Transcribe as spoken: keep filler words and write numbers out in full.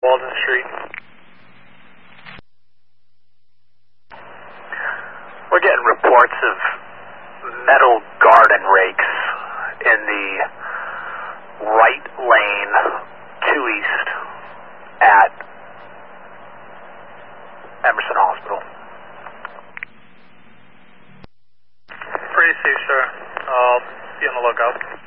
Walden Street. We're getting reports of metal garden rakes in the right lane two east at Emerson Hospital. Pretty safe, sir. I'll be on the lookout.